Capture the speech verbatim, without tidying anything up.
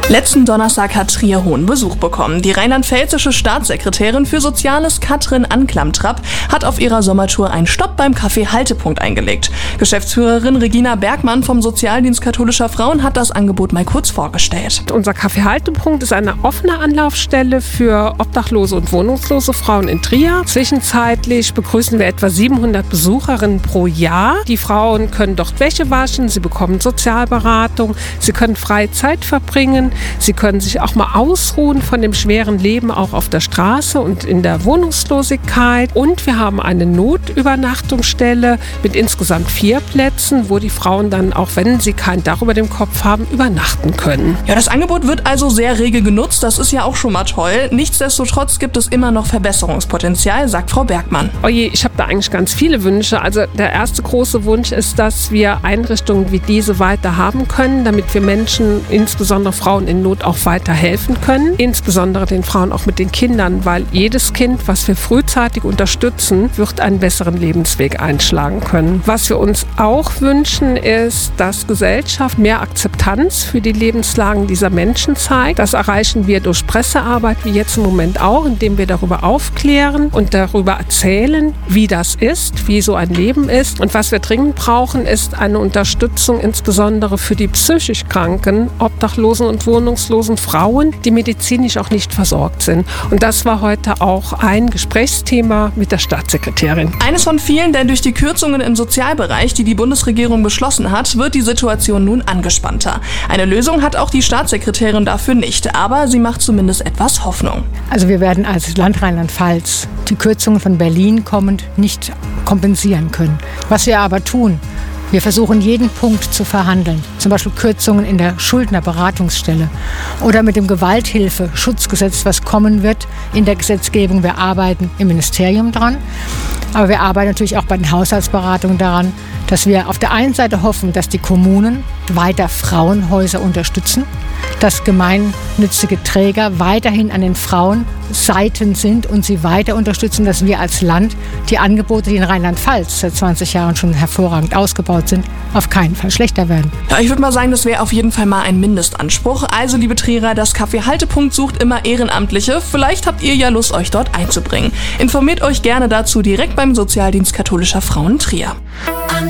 Letzten Donnerstag hat Trier hohen Besuch bekommen. Die rheinland-pfälzische Staatssekretärin für Soziales Katrin Anklamtrapp hat auf ihrer Sommertour einen Stopp beim Café Haltepunkt eingelegt. Geschäftsführerin Regina Bergmann vom Sozialdienst katholischer Frauen hat das Angebot mal kurz vorgestellt. Unser Café Haltepunkt ist eine offene Anlaufstelle für obdachlose und wohnungslose Frauen in Trier. Zwischenzeitlich begrüßen wir etwa siebenhundert Besucherinnen pro Jahr. Die Frauen können dort Wäsche waschen, sie bekommen Sozialberatung, sie können freie Zeit verbringen. Sie können sich auch mal ausruhen von dem schweren Leben auch auf der Straße und in der Wohnungslosigkeit. Und wir haben eine Notübernachtungsstelle mit insgesamt vier Plätzen, wo die Frauen dann, auch wenn sie kein Dach über dem Kopf haben, übernachten können. Ja, das Angebot wird also sehr rege genutzt. Das ist ja auch schon mal toll. Nichtsdestotrotz gibt es immer noch Verbesserungspotenzial, sagt Frau Bergmann. Oh je, ich habe da eigentlich ganz viele Wünsche. Also der erste große Wunsch ist, dass wir Einrichtungen wie diese weiter haben können, damit wir Menschen, insbesondere Frauen in Not, auch weiter helfen können. Insbesondere den Frauen auch mit den Kindern, weil jedes Kind, was wir frühzeitig unterstützen, wird einen besseren Lebensweg einschlagen können. Was wir uns auch wünschen, ist, dass Gesellschaft mehr Akzeptanz für die Lebenslagen dieser Menschen zeigt. Das erreichen wir durch Pressearbeit, wie jetzt im Moment auch, indem wir darüber aufklären und darüber erzählen, wie das ist, wie so ein Leben ist. Und was wir dringend brauchen, ist eine Unterstützung insbesondere für die psychisch Kranken, Obdachlosen und wohnungslosen Frauen, die medizinisch auch nicht versorgt sind. Und das war heute auch ein Gesprächsthema mit der Staatssekretärin. Eines von vielen, denn durch die Kürzungen im Sozialbereich, die die Bundesregierung beschlossen hat, wird die Situation nun angespannter. Eine Lösung hat auch die Staatssekretärin dafür nicht, aber sie macht zumindest etwas Hoffnung. Also wir werden als Land Rheinland-Pfalz die Kürzungen von Berlin kommend nicht kompensieren können. Was wir aber tun, wir versuchen jeden Punkt zu verhandeln, zum Beispiel Kürzungen in der Schuldnerberatungsstelle oder mit dem Gewalthilfe-Schutzgesetz, was kommen wird in der Gesetzgebung. Wir arbeiten im Ministerium dran, aber wir arbeiten natürlich auch bei den Haushaltsberatungen daran, dass wir auf der einen Seite hoffen, dass die Kommunen weiter Frauenhäuser unterstützen, dass gemeinnützige Träger weiterhin an den Frauenseiten sind und sie weiter unterstützen, dass wir als Land die Angebote, die in Rheinland-Pfalz seit zwanzig Jahren schon hervorragend ausgebaut sind, auf keinen Fall schlechter werden. Ja, ich würde mal sagen, das wäre auf jeden Fall mal ein Mindestanspruch. Also, liebe Trierer, das Café Haltepunkt sucht immer Ehrenamtliche. Vielleicht habt ihr ja Lust, euch dort einzubringen. Informiert euch gerne dazu direkt beim Sozialdienst katholischer Frauen Trier.